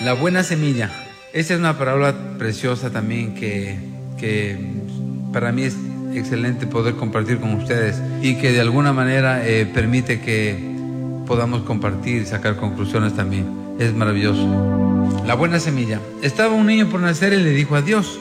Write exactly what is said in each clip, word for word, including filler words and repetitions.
La buena semilla. Esta es una parábola preciosa también que, que para mí es excelente poder compartir con ustedes y que de alguna manera eh, permite que podamos compartir y sacar conclusiones también. Es maravilloso. La buena semilla. Estaba un niño por nacer y le dijo a Dios: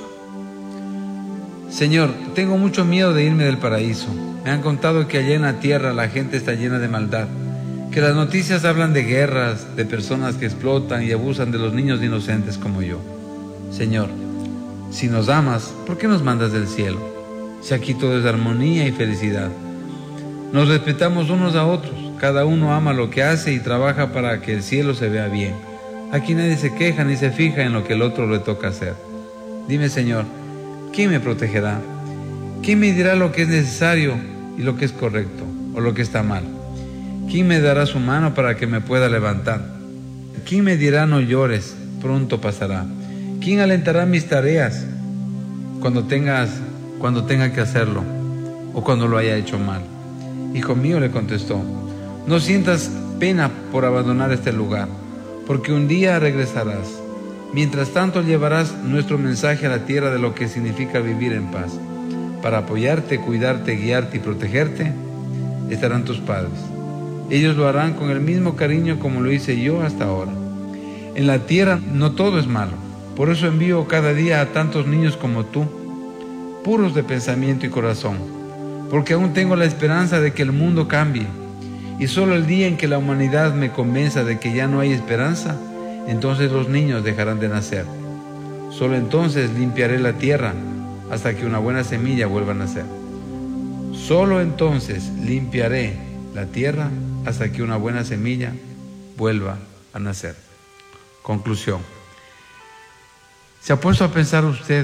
Señor, tengo mucho miedo de irme del paraíso. Me han contado que allá en la tierra la gente está llena de maldad, que las noticias hablan de guerras, de personas que explotan y abusan de los niños inocentes como yo. Señor, si nos amas, ¿por qué nos mandas del cielo? Si aquí todo es armonía y felicidad. Nos respetamos unos a otros, cada uno ama lo que hace y trabaja para que el cielo se vea bien. Aquí nadie se queja ni se fija en lo que el otro le toca hacer. Dime, Señor, ¿quién me protegerá? ¿Quién me dirá lo que es necesario y lo que es correcto o lo que está mal? ¿Quién me dará su mano para que me pueda levantar? ¿Quién me dirá no llores, pronto pasará? ¿Quién alentará mis tareas cuando tengas, cuando tenga que hacerlo o cuando lo haya hecho mal? Hijo mío, le contestó, no sientas pena por abandonar este lugar, porque un día regresarás. Mientras tanto llevarás nuestro mensaje a la tierra de lo que significa vivir en paz. Para apoyarte, cuidarte, guiarte y protegerte, estarán tus padres. Ellos lo harán con el mismo cariño como lo hice yo hasta ahora. En la tierra no todo es malo. Por eso envío cada día a tantos niños como tú, puros de pensamiento y corazón, porque aún tengo la esperanza de que el mundo cambie. Y solo el día en que la humanidad me convenza de que ya no hay esperanza, entonces los niños dejarán de nacer. Solo entonces limpiaré la tierra hasta que una buena semilla vuelva a nacer. Solo entonces limpiaré la tierra hasta que una buena semilla vuelva a nacer. Conclusión. ¿Se ha puesto a pensar usted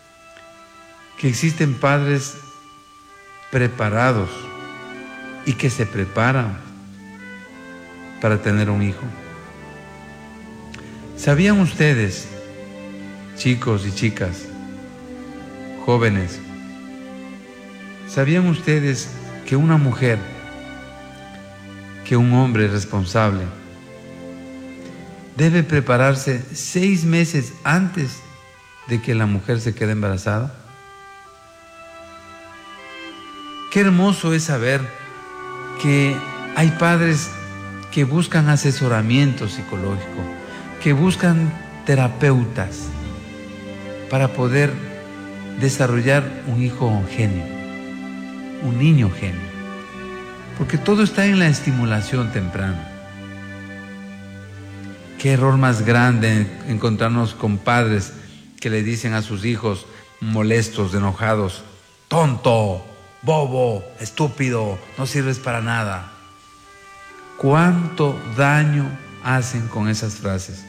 que existen padres preparados y que se preparan para tener un hijo? ¿Sabían ustedes, chicos y chicas, jóvenes, sabían ustedes que una mujer, que un hombre responsable debe prepararse seis meses antes de que la mujer se quede embarazada? Qué hermoso es saber que hay padres que buscan asesoramiento psicológico, que buscan terapeutas para poder desarrollar un hijo genio, un niño genio, porque todo está en la estimulación temprana. Qué error más grande encontrarnos con padres que le dicen a sus hijos molestos, enojados: tonto, bobo, estúpido, no sirves para nada. ¿Cuánto daño hacen con esas frases?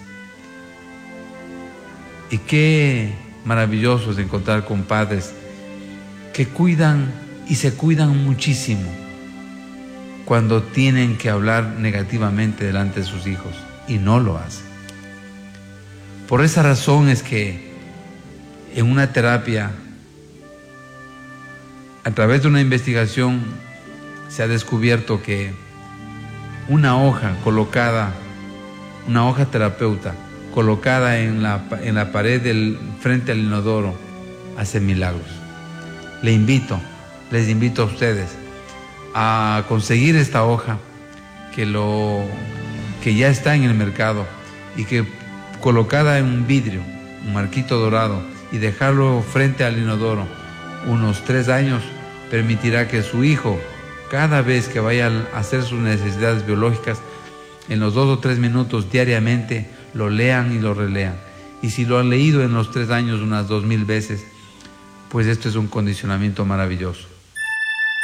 Y qué maravilloso es encontrar con padres que cuidan y se cuidan muchísimo cuando tienen que hablar negativamente delante de sus hijos y no lo hacen. Por esa razón es que en una terapia, a través de una investigación, se ha descubierto que una hoja colocada, una hoja terapeuta, colocada en la, en la pared del frente al inodoro, hace milagros. Le invito, les invito a ustedes a conseguir esta hoja que, lo, que ya está en el mercado y que colocada en un vidrio, un marquito dorado, y dejarlo frente al inodoro unos tres años, permitirá que su hijo, cada vez que vaya a hacer sus necesidades biológicas, en los dos o tres minutos diariamente, lo lean y lo relean. Y si lo han leído en los tres años unas dos mil veces, pues esto es un condicionamiento maravilloso.